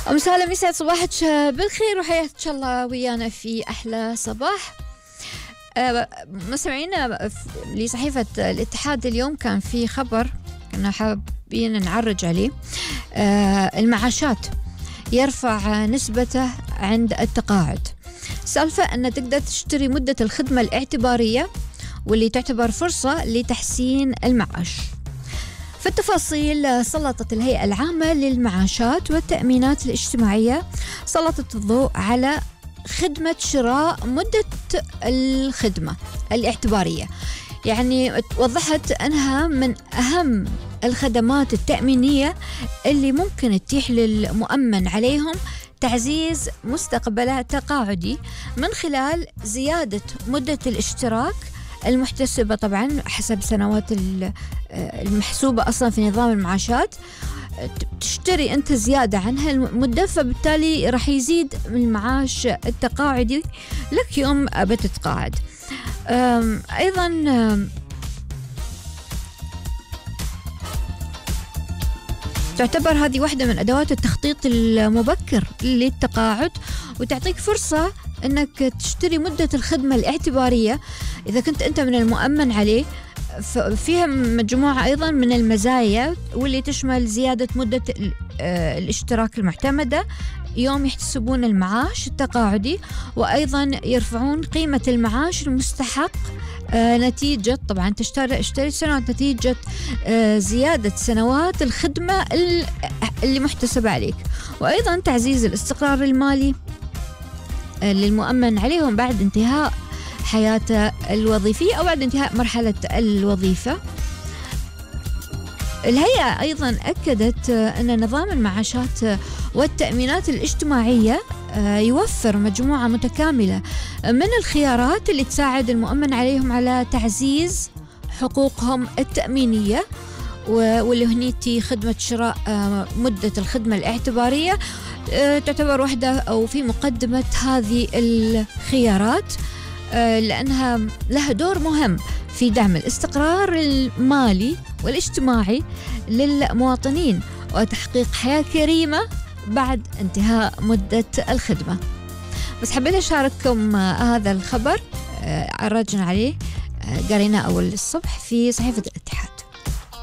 أم سالم، يسعد صباحك بالخير وحياك إن شاء الله ويانا في أحلى صباح. مستمعينا لصحيفة الاتحاد اليوم كان في خبر كنا حابين نعرج عليه. المعاشات يرفع نسبته عند التقاعد. سالفة أن تقدر تشتري مدة الخدمة الاعتبارية واللي تعتبر فرصة لتحسين المعاش. في التفاصيل، سلطت الهيئة العامة للمعاشات والتأمينات الاجتماعية سلطت الضوء على خدمة شراء مدة الخدمة الاعتبارية. يعني وضحت أنها من أهم الخدمات التأمينية اللي ممكن تتيح للمؤمن عليهم تعزيز مستقبله التقاعدي من خلال زيادة مدة الاشتراك المحتسبة طبعا حسب سنوات المحسوبة أصلا في نظام المعاشات. تشتري أنت زيادة عنها المدة، فبالتالي راح يزيد من المعاش التقاعدي لك يوم بتتقاعد. أيضا تعتبر هذه واحدة من أدوات التخطيط المبكر للتقاعد، وتعطيك فرصة أنك تشتري مدة الخدمة الاعتبارية إذا كنت أنت من المؤمن عليه. فيها مجموعة أيضا من المزايا واللي تشمل زيادة مدة الاشتراك المعتمدة يوم يحتسبون المعاش التقاعدي، وأيضا يرفعون قيمة المعاش المستحق نتيجة طبعا اشتريت سنوات نتيجة زيادة سنوات الخدمة اللي محتسبة عليك. وأيضا تعزيز الاستقرار المالي للمؤمن عليهم بعد انتهاء حياته الوظيفية أو بعد انتهاء مرحلة الوظيفة. الهيئة أيضا أكدت أن نظام المعاشات والتأمينات الاجتماعية يوفر مجموعة متكاملة من الخيارات اللي تساعد المؤمن عليهم على تعزيز حقوقهم التأمينية، واللي هنيتي خدمة شراء مدة الخدمة الاعتبارية تعتبر واحدة أو في مقدمة هذه الخيارات، لأنها لها دور مهم في دعم الاستقرار المالي والاجتماعي للمواطنين وتحقيق حياة كريمة بعد انتهاء مدة الخدمة. بس حبيت أشارككم هذا الخبر عرجنا عليه قرينا أول الصبح في صحيفة